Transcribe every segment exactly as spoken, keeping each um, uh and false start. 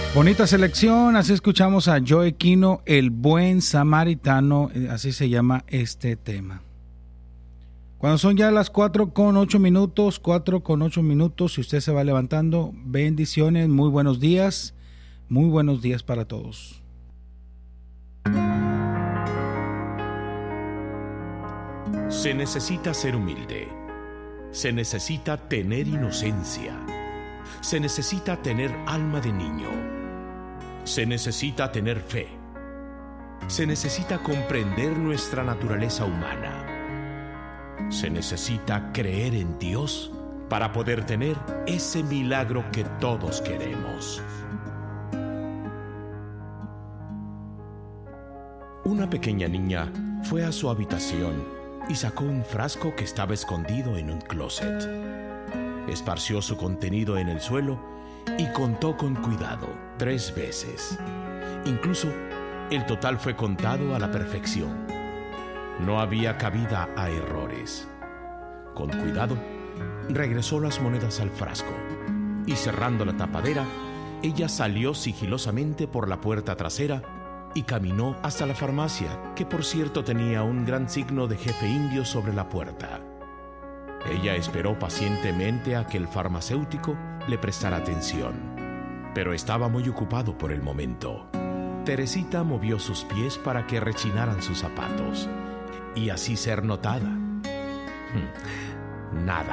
Bonita selección, así escuchamos a Joe Quino, el buen samaritano, así se llama este tema. Cuando son ya las cuatro con ocho minutos, cuatro con ocho minutos, si usted se va levantando, bendiciones, muy buenos días, muy buenos días para todos. Se necesita ser humilde, se necesita tener inocencia, se necesita tener alma de niño. Se necesita tener fe. Se necesita comprender nuestra naturaleza humana. Se necesita creer en Dios para poder tener ese milagro que todos queremos. Una pequeña niña fue a su habitación y sacó un frasco que estaba escondido en un closet. Esparció su contenido en el suelo y contó con cuidado tres veces. Incluso el total fue contado a la perfección. No había cabida a errores. Con cuidado, regresó las monedas al frasco y cerrando la tapadera, ella salió sigilosamente por la puerta trasera y caminó hasta la farmacia, que por cierto tenía un gran signo de jefe indio sobre la puerta. Ella esperó pacientemente a que el farmacéutico le prestara atención, pero estaba muy ocupado por el momento. Teresita movió sus pies para que rechinaran sus zapatos y así ser notada. Nada.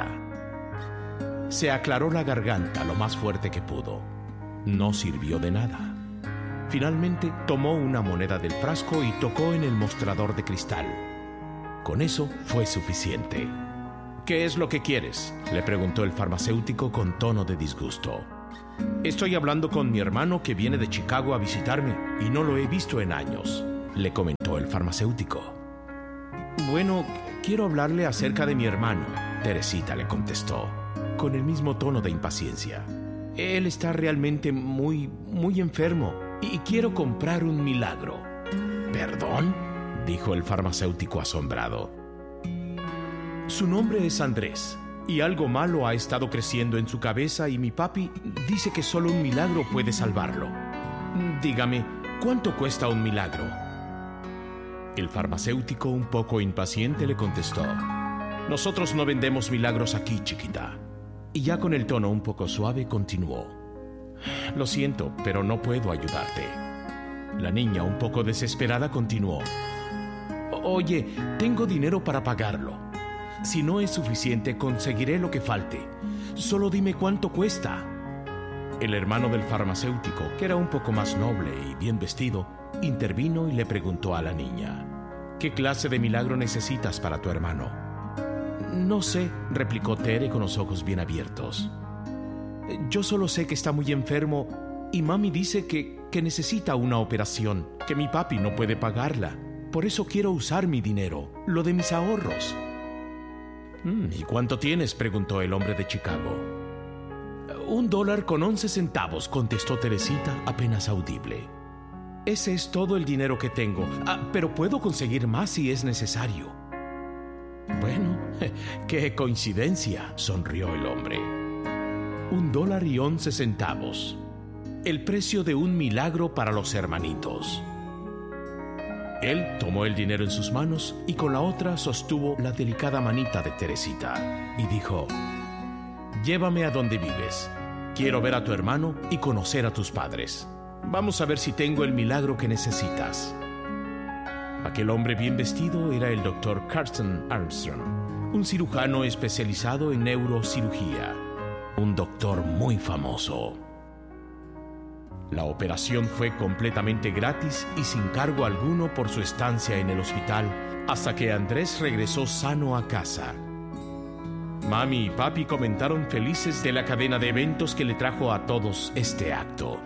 Se aclaró la garganta lo más fuerte que pudo. No sirvió de nada. Finalmente tomó una moneda del frasco y tocó en el mostrador de cristal. Con eso fue suficiente. ¿Qué es lo que quieres?, le preguntó el farmacéutico con tono de disgusto. Estoy hablando con mi hermano que viene de Chicago a visitarme y no lo he visto en años, le comentó el farmacéutico. Bueno, quiero hablarle acerca de mi hermano, Teresita le contestó, con el mismo tono de impaciencia. Él está realmente muy, muy enfermo y quiero comprar un milagro. ¿Perdón?, dijo el farmacéutico asombrado. Su nombre es Andrés, y algo malo ha estado creciendo en su cabeza y mi papi dice que solo un milagro puede salvarlo. Dígame, ¿cuánto cuesta un milagro? El farmacéutico, un poco impaciente, le contestó. Nosotros no vendemos milagros aquí, chiquita. Y ya con el tono un poco suave continuó. Lo siento, pero no puedo ayudarte. La niña, un poco desesperada, continuó. Oye, tengo dinero para pagarlo. Si no es suficiente, conseguiré lo que falte. Solo dime cuánto cuesta. El hermano del farmacéutico, que era un poco más noble y bien vestido, intervino y le preguntó a la niña. ¿Qué clase de milagro necesitas para tu hermano? No sé, replicó Tere con los ojos bien abiertos. Yo solo sé que está muy enfermo y mami dice que, que necesita una operación, que mi papi no puede pagarla. Por eso quiero usar mi dinero, lo de mis ahorros. ¿Y cuánto tienes?, preguntó el hombre de Chicago. Un dólar con once centavos, contestó Teresita apenas audible. Ese es todo el dinero que tengo, ah, pero puedo conseguir más si es necesario. Bueno, qué coincidencia, sonrió el hombre. Un dólar y once centavos. El precio de un milagro para los hermanitos. Él tomó el dinero en sus manos y con la otra sostuvo la delicada manita de Teresita y dijo: Llévame a donde vives. Quiero ver a tu hermano y conocer a tus padres. Vamos a ver si tengo el milagro que necesitas. Aquel hombre bien vestido era el doctor Carson Armstrong, un cirujano especializado en neurocirugía, un doctor muy famoso. La operación fue completamente gratis y sin cargo alguno por su estancia en el hospital, hasta que Andrés regresó sano a casa. Mami y papi comentaron felices de la cadena de eventos que le trajo a todos este acto.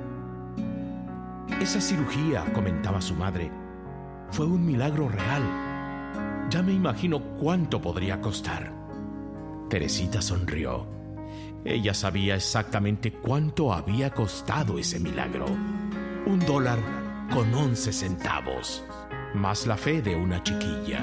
Esa cirugía, comentaba su madre, fue un milagro real. Ya me imagino cuánto podría costar. Teresita sonrió. Ella sabía exactamente cuánto había costado ese milagro. Un dólar con once centavos, más la fe de una chiquilla.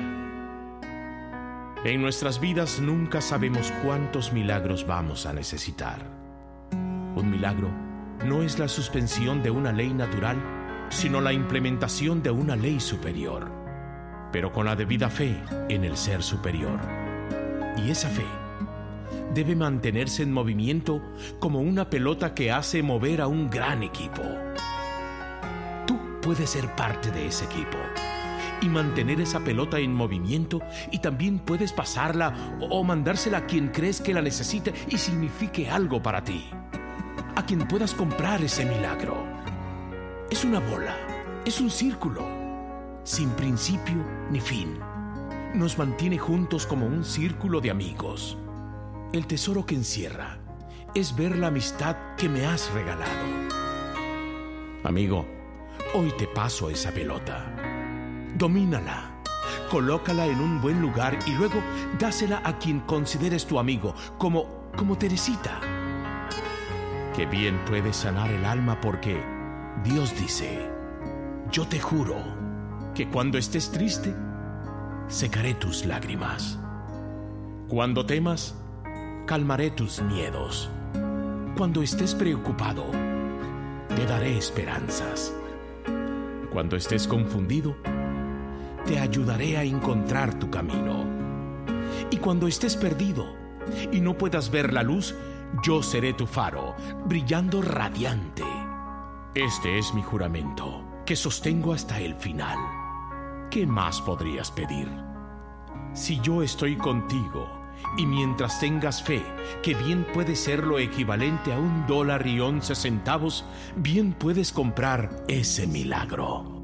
En nuestras vidas nunca sabemos cuántos milagros vamos a necesitar. Un milagro no es la suspensión de una ley natural, sino la implementación de una ley superior, pero con la debida fe en el ser superior. Y esa fe debe mantenerse en movimiento como una pelota que hace mover a un gran equipo. Tú puedes ser parte de ese equipo y mantener esa pelota en movimiento, y también puedes pasarla o mandársela a quien crees que la necesite y signifique algo para ti, a quien puedas comprar ese milagro. Es una bola, es un círculo, sin principio ni fin. Nos mantiene juntos como un círculo de amigos. El tesoro que encierra es ver la amistad que me has regalado. Amigo, hoy te paso esa pelota. Domínala, colócala en un buen lugar y luego dásela a quien consideres tu amigo, como, como Teresita. Que bien puedes sanar el alma, porque Dios dice: yo te juro que cuando estés triste, secaré tus lágrimas. Cuando temas, calmaré tus miedos. Cuando estés preocupado, te daré esperanzas. Cuando estés confundido, te ayudaré a encontrar tu camino. Y cuando estés perdido y no puedas ver la luz, yo seré tu faro, brillando radiante. Este es mi juramento, que sostengo hasta el final. ¿Qué más podrías pedir? Si yo estoy contigo, y mientras tengas fe, que bien puede ser lo equivalente a un dólar y once centavos, bien puedes comprar ese milagro.